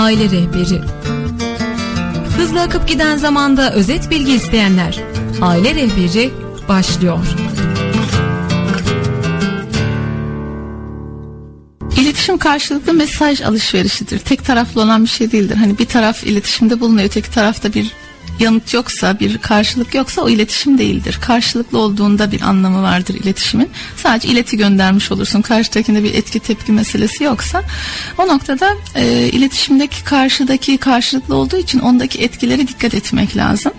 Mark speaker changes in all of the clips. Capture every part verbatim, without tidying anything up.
Speaker 1: Aile rehberi. Hızla akıp giden zamanda özet bilgi isteyenler. Aile rehberi başlıyor.
Speaker 2: İletişim karşılıklı mesaj alışverişidir. Tek taraflı olan bir şey değildir. Hani bir taraf iletişimde bulunuyor, öteki tarafta bir yanıt yoksa, bir karşılık yoksa o iletişim değildir. Karşılıklı olduğunda bir anlamı vardır iletişimin. Sadece ileti göndermiş olursun. Karşıdakinde bir etki tepki meselesi yoksa o noktada e, iletişimdeki karşıdaki karşılıklı olduğu için ondaki etkilere dikkat etmek lazım.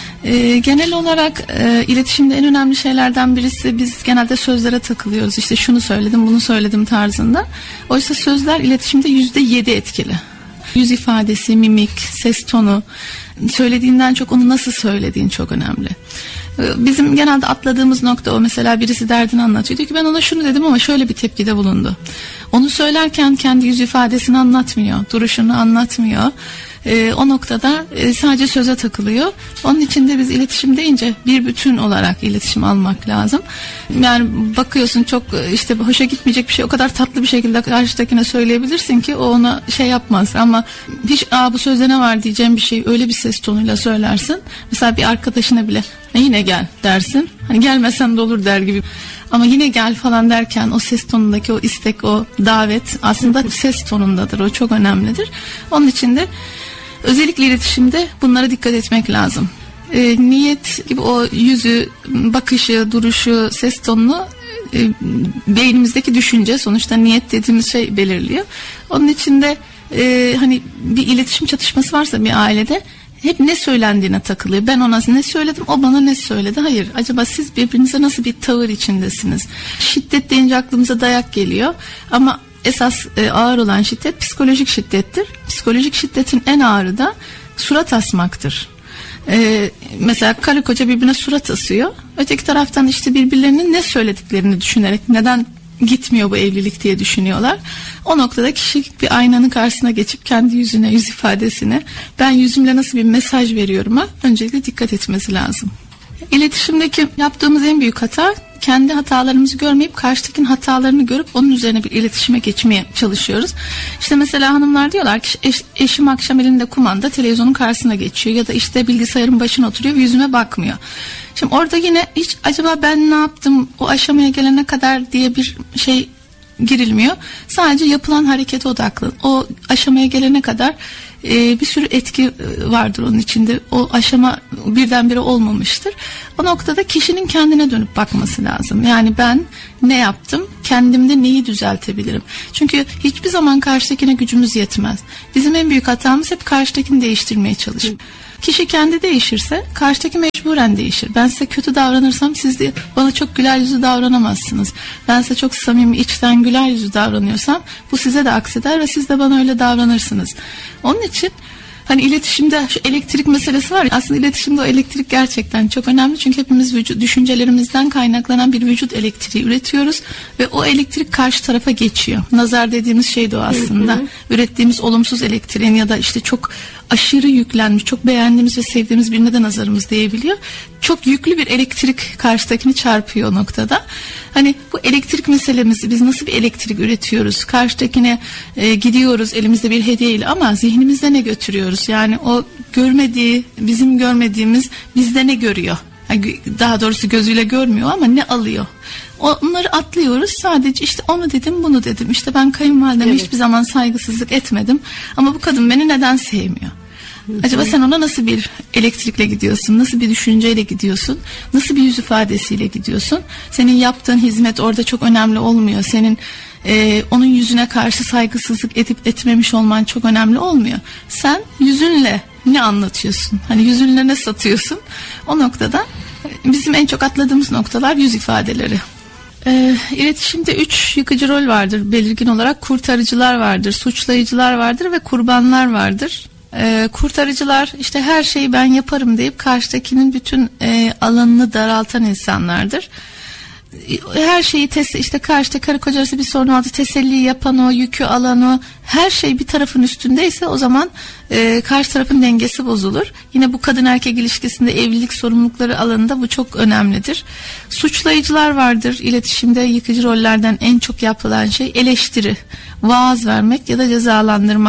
Speaker 2: E, genel olarak e, iletişimde en önemli şeylerden birisi, biz genelde sözlere takılıyoruz. İşte şunu söyledim, bunu söyledim tarzında. Oysa sözler iletişimde yüzde yedi etkili. Yüz ifadesi, mimik, ses tonu, söylediğinden çok onu nasıl söylediğin çok önemli. Bizim genelde atladığımız nokta o. Mesela birisi derdini anlatıyor. Diyor ki ben ona şunu dedim ama şöyle bir tepkide bulundu. Onu söylerken kendi yüz ifadesini anlatmıyor, duruşunu anlatmıyor. Ee, o noktada e, sadece söze takılıyor. Onun için de biz iletişim deyince bir bütün olarak iletişim almak lazım. Yani bakıyorsun çok işte hoşa gitmeyecek bir şey o kadar tatlı bir şekilde karşıdakine söyleyebilirsin ki o ona şey yapmaz. Ama hiç aa bu sözde ne var diyeceğim bir şey öyle bir ses tonuyla söylersin. Mesela bir arkadaşına bile yine gel dersin. Hani gelmesen de olur der gibi. Ama yine gel falan derken o ses tonundaki o istek, o davet aslında ses tonundadır. O çok önemlidir. Onun için de özellikle iletişimde bunlara dikkat etmek lazım. E, niyet gibi o yüzü, bakışı, duruşu, ses tonunu e, beynimizdeki düşünce, sonuçta niyet dediğimiz şey belirliyor. Onun için de e, hani bir iletişim çatışması varsa bir ailede hep ne söylendiğine takılıyor. Ben ona ne söyledim, o bana ne söyledi. Hayır, acaba siz birbirinize nasıl bir tavır içindesiniz? Şiddet deyince aklımıza dayak geliyor ama esas e, ağır olan şiddet psikolojik şiddettir. Psikolojik şiddetin en ağırı da surat asmaktır. E, mesela karı koca birbirine surat asıyor. Öteki taraftan işte birbirlerinin ne söylediklerini düşünerek neden gitmiyor bu evlilik diye düşünüyorlar. O noktada kişi bir aynanın karşısına geçip kendi yüzüne, yüz ifadesine ben yüzümle nasıl bir mesaj veriyorum'a öncelikle dikkat etmesi lazım. İletişimdeki yaptığımız en büyük hata, kendi hatalarımızı görmeyip karşıdakinin hatalarını görüp onun üzerine bir iletişime geçmeye çalışıyoruz. İşte mesela hanımlar diyorlar ki eş, eşim akşam elinde kumanda televizyonun karşısına geçiyor ya da işte bilgisayarın başına oturuyor ve yüzüme bakmıyor. Şimdi orada yine hiç acaba ben ne yaptım o aşamaya gelene kadar diye bir şey girilmiyor. Sadece yapılan harekete odaklı. O aşamaya gelene kadar e, bir sürü etki vardır onun içinde. O aşama birdenbire olmamıştır. O noktada kişinin kendine dönüp bakması lazım. Yani ben ne yaptım? Kendimde neyi düzeltebilirim? Çünkü hiçbir zaman karşıdakine gücümüz yetmez. Bizim en büyük hatamız hep karşıdakini değiştirmeye çalışmak. Kişi kendi değişirse karşıdaki mecburen değişir. Ben size kötü davranırsam siz de bana çok güler yüzlü davranamazsınız. Ben size çok samimi, içten güler yüzlü davranıyorsam bu size de akseder ve siz de bana öyle davranırsınız. Onun için hani iletişimde şu elektrik meselesi var ya, aslında iletişimde o elektrik gerçekten çok önemli. Çünkü hepimiz vücut, düşüncelerimizden kaynaklanan bir vücut elektriği üretiyoruz ve o elektrik karşı tarafa geçiyor. Nazar dediğimiz şey de o aslında. Hı hı. Ürettiğimiz olumsuz elektriğin ya da işte çok aşırı yüklenmiş, çok beğendiğimiz ve sevdiğimiz birine de nazarımız değebiliyor. Çok yüklü bir elektrik karşıdakini çarpıyor o noktada. Hani bu elektrik meselemizi biz nasıl bir elektrik üretiyoruz? Karşıdakine e, gidiyoruz elimizde bir hediyeyle ama zihnimizde ne götürüyoruz? Yani o görmediği, bizim görmediğimiz bizde ne görüyor? Yani daha doğrusu gözüyle görmüyor ama ne alıyor? Onları atlıyoruz. Sadece işte onu dedim, bunu dedim. İşte ben kayınvalideme evet. hiçbir zaman saygısızlık etmedim. Ama bu kadın beni neden sevmiyor? Acaba sen ona nasıl bir elektrikle gidiyorsun? Nasıl bir düşünceyle gidiyorsun? Nasıl bir yüz ifadesiyle gidiyorsun? Senin yaptığın hizmet orada çok önemli olmuyor. Senin e, onun yüzüne karşı saygısızlık edip etmemiş olman çok önemli olmuyor. Sen yüzünle ne anlatıyorsun? Hani yüzünle ne satıyorsun? O noktada bizim en çok atladığımız noktalar yüz ifadeleri. E, iletişimde üç yıkıcı rol vardır belirgin olarak. Kurtarıcılar vardır, suçlayıcılar vardır ve kurbanlar vardır. E, kurtarıcılar işte her şeyi ben yaparım deyip karşıdakinin bütün e, alanını daraltan insanlardır. Her şeyi tes işte karşıda karı koca arası bir sorun oldu, teselli yapan o, yükü alan o, her şey bir tarafın üstündeyse o zaman e, karşı tarafın dengesi bozulur. Yine bu kadın erkek ilişkisinde evlilik sorumlulukları alanında bu çok önemlidir. Suçlayıcılar vardır. İletişimde yıkıcı rollerden en çok yapılan şey eleştiri, vaaz vermek ya da cezalandırmak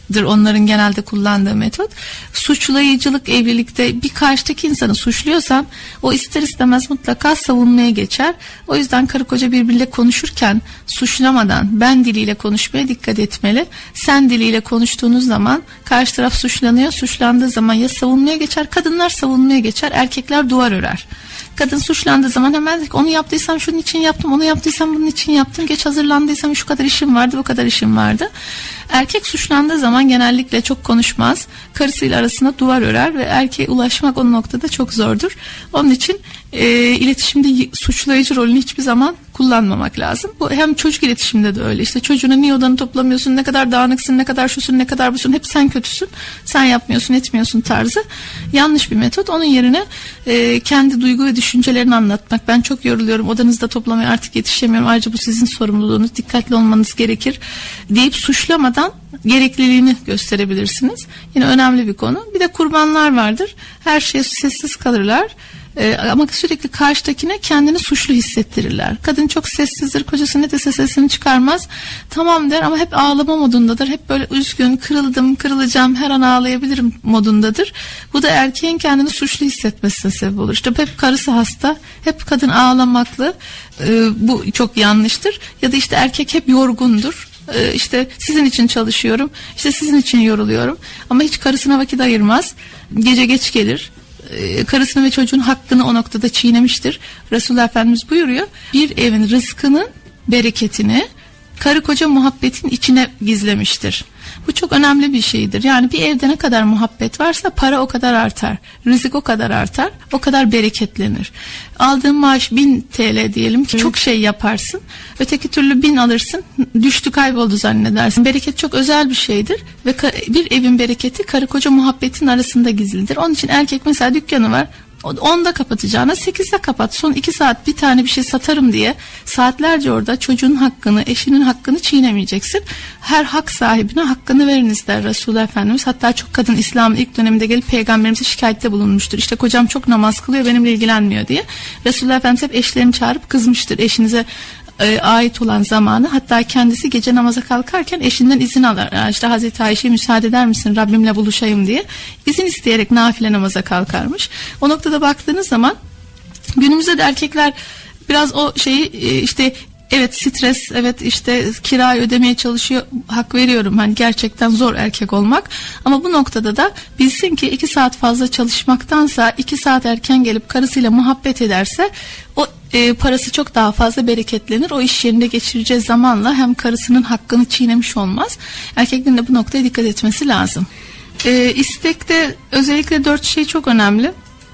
Speaker 2: onların genelde kullandığı metot. Suçlayıcılık evlilikte bir karşıdaki insanı suçluyorsan o ister istemez mutlaka savunmaya geçer. O yüzden karı koca birbiriyle konuşurken suçlamadan ben diliyle konuşmaya dikkat etmeli. Sen diliyle konuştuğunuz zaman karşı taraf suçlanıyor. Suçlandığı zaman ya savunmaya geçer, kadınlar savunmaya geçer, erkekler duvar örer. Kadın suçlandığı zaman hemen onu yaptıysam şunun için yaptım, onu yaptıysam bunun için yaptım, geç hazırlandıysam şu kadar işim vardı, bu kadar işim vardı. Erkek suçlandığı zaman genellikle çok konuşmaz, karısıyla arasında duvar örer ve erkeğe ulaşmak o noktada çok zordur. Onun için e, iletişimde suçlayıcı rolünü hiçbir zaman kullanmamak lazım. Bu hem çocuk iletişiminde de öyle. İşte çocuğuna niye odanı toplamıyorsun, ne kadar dağınıksın, ne kadar şusun, ne kadar busun, hep sen kötüsün, sen yapmıyorsun, etmiyorsun tarzı yanlış bir metot. Onun yerine e, kendi duygu ve düşüncelerini anlatmak. Ben çok yoruluyorum, odanızda toplamaya artık yetişemiyorum, ayrıca bu sizin sorumluluğunuz, dikkatli olmanız gerekir deyip suçlamadan gerekliliğini gösterebilirsiniz. Yine önemli bir konu. Bir de kurbanlar vardır. Her şeye sessiz kalırlar. Ee, ama sürekli karşıdakine kendini suçlu hissettirirler. Kadın çok sessizdir, kocası ne dese sesini çıkarmaz. Tamam der ama hep ağlama modundadır. Hep böyle üzgün, kırıldım, kırılacağım, her an ağlayabilirim modundadır. Bu da erkeğin kendini suçlu hissetmesine sebep olur. İşte hep karısı hasta, hep kadın ağlamaklı. Ee, bu çok yanlıştır. Ya da işte erkek hep yorgundur. Ee, işte sizin için çalışıyorum, işte sizin için yoruluyorum. Ama hiç karısına vakit ayırmaz. Gece geç gelir. Karısının ve çocuğun hakkını o noktada çiğnemiştir. Resulullah Efendimiz buyuruyor, bir evin rızkının bereketini karı koca muhabbetin içine gizlemiştir. Bu çok önemli bir şeydir. Yani bir evde ne kadar muhabbet varsa para o kadar artar. Rızık o kadar artar. O kadar bereketlenir. Aldığın maaş bin TL diyelim ki evet, çok şey yaparsın. Öteki türlü bin alırsın. Düştü kayboldu zannedersin. Bereket çok özel bir şeydir. Ve bir evin bereketi karı koca muhabbetin arasında gizlidir. Onun için erkek mesela dükkanı var. onda kapatacağına sekizde kapat. Son iki saat bir tane bir şey satarım diye saatlerce orada çocuğun hakkını, eşinin hakkını çiğnemeyeceksin. Her hak sahibine hakkını veriniz der Resulullah Efendimiz. Hatta çok kadın İslam'ın ilk döneminde gelip peygamberimize şikayette bulunmuştur. İşte kocam çok namaz kılıyor, benimle ilgilenmiyor diye. Resulullah Efendimiz hep eşlerini çağırıp kızmıştır. Eşinize e, ait olan zamanı, hatta kendisi gece namaza kalkarken eşinden izin alır. İşte Hazreti Ayşe'ye müsaade eder misin Rabbimle buluşayım diye izin isteyerek nafile namaza kalkarmış. O noktada baktığınız zaman günümüzde de erkekler biraz o şeyi işte evet stres, evet işte kirayı ödemeye çalışıyor, hak veriyorum, hani gerçekten zor erkek olmak, ama bu noktada da bilsin ki iki saat fazla çalışmaktansa iki saat erken gelip karısıyla muhabbet ederse o e, parası çok daha fazla bereketlenir. O iş yerinde geçireceği zamanla hem karısının hakkını çiğnemiş olmaz. Erkeklerin de bu noktaya dikkat etmesi lazım. E, istekte özellikle dört şey çok önemli.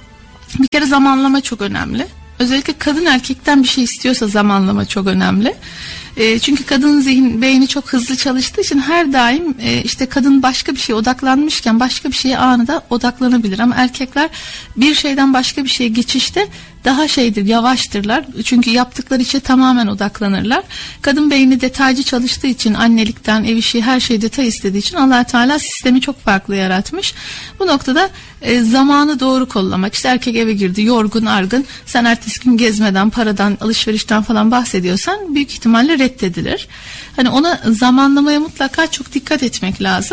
Speaker 2: Bir kere zamanlama çok önemli. Özellikle kadın erkekten bir şey istiyorsa zamanlama çok önemli. E, çünkü kadının zihin, beyni çok hızlı çalıştığı için her daim e, işte kadın başka bir şeye odaklanmışken başka bir şeye anında odaklanabilir. Ama erkekler bir şeyden başka bir şeye geçişte daha şeydir, yavaştırlar. Çünkü yaptıkları işe tamamen odaklanırlar. Kadın beyni detaycı çalıştığı için, annelikten ev işi her şey detay istediği için Allah Teala sistemi çok farklı yaratmış. Bu noktada e, zamanı doğru kollamak. İşte erkek eve girdi, yorgun, argın. Sen ertesi gün gezmeden, paradan, alışverişten falan bahsediyorsan büyük ihtimalle reddedilir. Hani ona zamanlamaya mutlaka çok dikkat etmek lazım.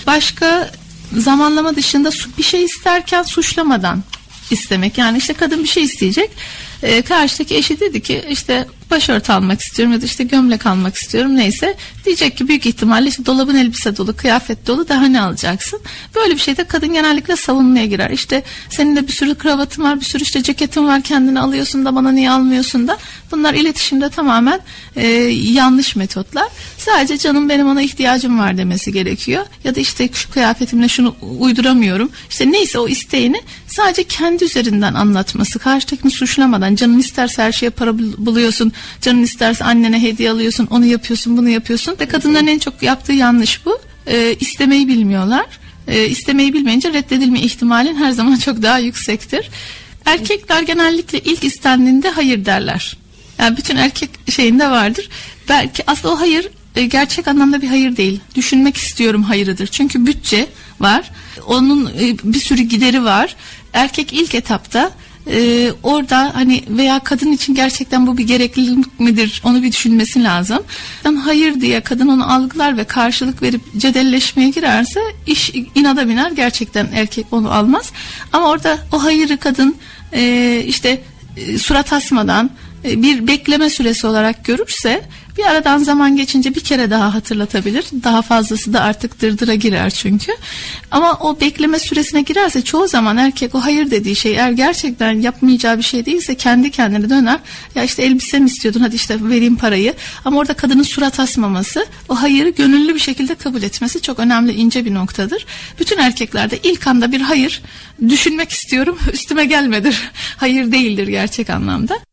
Speaker 2: Başka zamanlama dışında bir şey isterken suçlamadan istemek. Yani işte kadın bir şey isteyecek. Ee, karşıdaki eşi dedi ki işte başörtü almak istiyorum ya da işte gömlek almak istiyorum, neyse. Diyecek ki büyük ihtimalle işte dolabın elbise dolu, kıyafet dolu, daha ne alacaksın? Böyle bir şeyde kadın genellikle savunmaya girer. İşte senin de bir sürü kravatın var, bir sürü işte ceketin var, kendini alıyorsun da bana niye almıyorsun da. Bunlar iletişimde tamamen e, yanlış metotlar. Sadece canım benim ona ihtiyacım var demesi gerekiyor. Ya da işte şu kıyafetimle şunu uyduramıyorum. İşte neyse o isteğini sadece kendi üzerinden anlatması, karşıdakini suçlamadan. Canın isterse her şeye para buluyorsun, canın isterse annene hediye alıyorsun, onu yapıyorsun, bunu yapıyorsun. Ve kadınların en çok yaptığı yanlış bu. E, istemeyi bilmiyorlar. E, istemeyi bilmeyince reddedilme ihtimalin her zaman çok daha yüksektir. Erkekler genellikle ilk istendiğinde hayır derler. Yani bütün erkek şeyinde vardır. Belki aslında o hayır e, gerçek anlamda bir hayır değil. Düşünmek istiyorum hayırıdır. Çünkü bütçe var. Onun e, bir sürü gideri var. Erkek ilk etapta e, orada hani veya kadın için gerçekten bu bir gereklilik midir onu bir düşünmesi lazım. Yani hayır diye kadın onu algılar ve karşılık verip cedelleşmeye girerse iş inada biner, gerçekten erkek onu almaz. Ama orada o hayırı kadın e, işte e, surat asmadan e, bir bekleme süresi olarak görürse bir aradan zaman geçince bir kere daha hatırlatabilir. Daha fazlası da artık dırdıra girer çünkü. Ama o bekleme süresine girerse çoğu zaman erkek o hayır dediği şey eğer gerçekten yapmayacağı bir şey değilse kendi kendine döner. Ya işte elbise mi istiyordun, hadi işte vereyim parayı. Ama orada kadının surat asmaması, o hayırı gönüllü bir şekilde kabul etmesi çok önemli, ince bir noktadır. Bütün erkeklerde ilk anda bir hayır düşünmek istiyorum üstüme gelmedir. Hayır değildir gerçek anlamda.